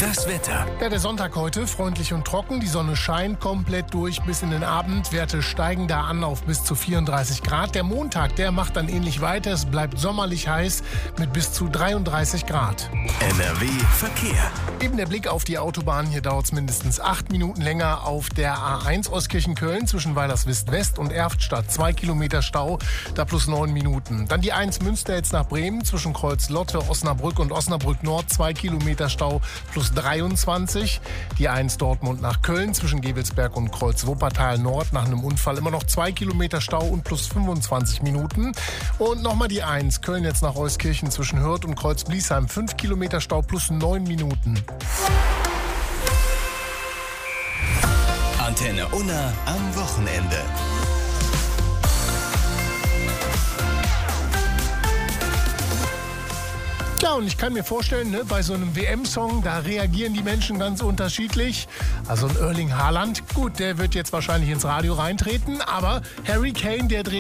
Das Wetter. Ja, der Sonntag heute, freundlich und trocken. Die Sonne scheint komplett durch bis in den Abend. Werte steigen da an auf bis zu 34 Grad. Der Montag, der macht dann ähnlich weiter. Es bleibt sommerlich heiß mit bis zu 33 Grad. NRW Verkehr. Eben der Blick auf die Autobahn. Hier dauert es mindestens 8 Minuten länger auf der A1 Ostkirchen-Köln zwischen Weilerswist-West und Erftstadt. 2 Kilometer Stau, da plus 9 Minuten. Dann die 1 Münster jetzt nach Bremen zwischen Kreuz-Lotte, Osnabrück und Osnabrück-Nord. 2 Kilometer Stau plus 23. Die 1 Dortmund nach Köln zwischen Gevelsberg und Kreuz-Wuppertal Nord nach einem Unfall immer noch 2 Kilometer Stau und plus 25 Minuten. Und nochmal die 1 Köln jetzt nach Euskirchen zwischen Hürth und Kreuz-Bliesheim. 5 Kilometer Stau plus 9 Minuten. Antenne Unna am Wochenende. Ja, und ich kann mir vorstellen, bei so einem WM-Song, da reagieren die Menschen ganz unterschiedlich. Also ein Erling Haaland, gut, der wird jetzt wahrscheinlich ins Radio reintreten, aber Harry Kane, der dreht